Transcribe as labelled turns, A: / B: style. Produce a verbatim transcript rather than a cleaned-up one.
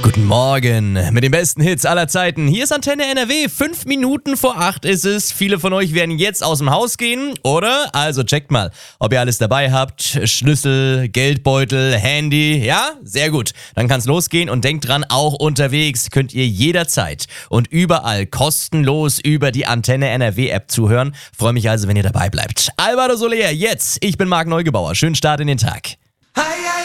A: Guten Morgen mit den besten Hits aller Zeiten. Hier ist Antenne N R W. Fünf Minuten vor acht ist es. Viele von euch werden jetzt aus dem Haus gehen, oder? Also checkt mal, ob ihr alles dabei habt. Schlüssel, Geldbeutel, Handy. Ja? Sehr gut. Dann kann's losgehen und denkt dran, auch unterwegs könnt ihr jederzeit und überall kostenlos über die Antenne N R W App zuhören. Freue mich also, wenn ihr dabei bleibt. Alvaro Soler, jetzt. Ich bin Marc Neugebauer. Schönen Start in den Tag.